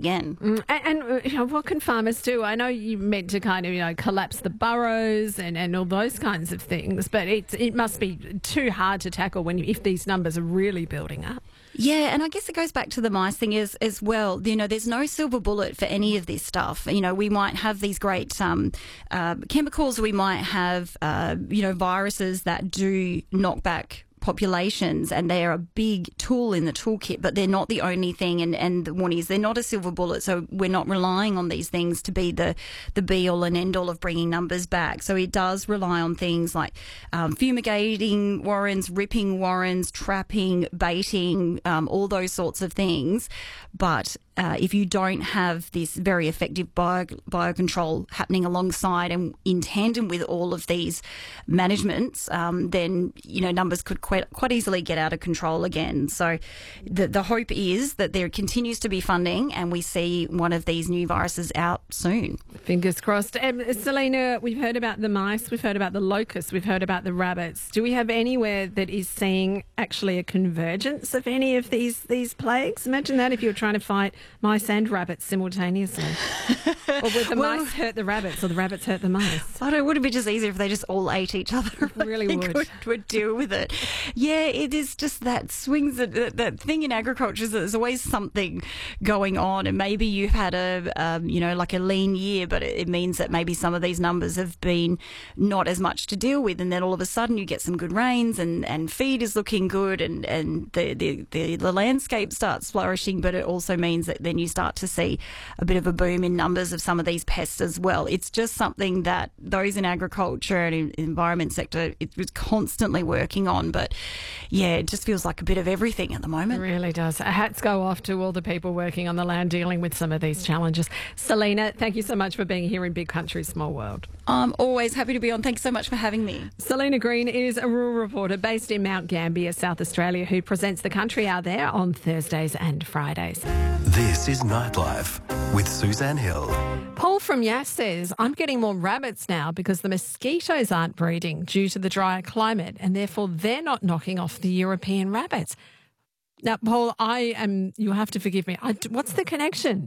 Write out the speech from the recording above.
again. What can farmers do? I know you meant to kind of, collapse the burrows and all those kinds of things, but it must be too hard to tackle if these numbers are really building up. Yeah, and I guess it goes back to the mice thing as well. There's no silver bullet for any of this stuff. We might have these great chemicals, we might have, viruses that do knock back populations, and they're a big tool in the toolkit, but they're not the only thing. And the one is they're not a silver bullet, so we're not relying on these things to be the be all and end all of bringing numbers back. So it does rely on things like fumigating warrens, ripping warrens, trapping, baiting, all those sorts of things. But if you don't have this very effective biocontrol happening alongside and in tandem with all of these managements, then numbers could quite easily get out of control again. So the hope is that there continues to be funding and we see one of these new viruses out soon. Fingers crossed. Selena, we've heard about the mice, we've heard about the locusts, we've heard about the rabbits. Do we have anywhere that is seeing actually a convergence of any of these plagues? Imagine that if you were trying to fight mice and rabbits simultaneously. Or would the mice hurt the rabbits or the rabbits hurt the mice? I don't know, would it be just easier if they just all ate each other? It really would deal with it. Yeah, it is just that swings, that thing in agriculture is that there's always something going on, and maybe you've had a lean year, but it means that maybe some of these numbers have been not as much to deal with, and then all of a sudden you get some good rains and feed is looking good and the landscape starts flourishing, but it also means that then you start to see a bit of a boom in numbers of some of these pests as well. It's just something that those in agriculture and in the environment sector is constantly working on, but yeah, it just feels like a bit of everything at the moment. It really does. Hats go off to all the people working on the land dealing with some of these challenges. Selena, thank you so much for being here in Big Country, Small World. I'm always happy to be on. Thanks so much for having me. Selena Green is a rural reporter based in Mount Gambier, South Australia, who presents The Country Out There on Thursdays and Fridays. This is Nightlife with Suzanne Hill. Paul from Yass says, I'm getting more rabbits now because the mosquitoes aren't breeding due to the drier climate and therefore they're not knocking off the European rabbits. Now, Paul, you'll have to forgive me. What's the connection?